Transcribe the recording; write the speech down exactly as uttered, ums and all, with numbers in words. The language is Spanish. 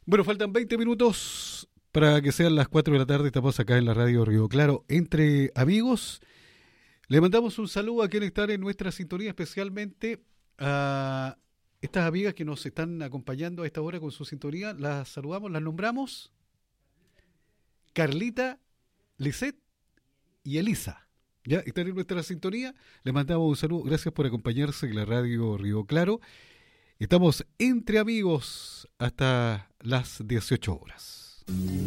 Bueno, faltan veinte minutos para que sean las cuatro de la tarde. Estamos acá en la radio Río Claro, entre amigos. Le mandamos un saludo a quienes están en nuestra sintonía, especialmente a estas amigas que nos están acompañando a esta hora con su sintonía. Las saludamos, las nombramos. Carlita, Lisette y Elisa. Ya están en nuestra sintonía. Les mandamos un saludo. Gracias por acompañarse en la radio Río Claro. Estamos entre amigos hasta las dieciocho horas.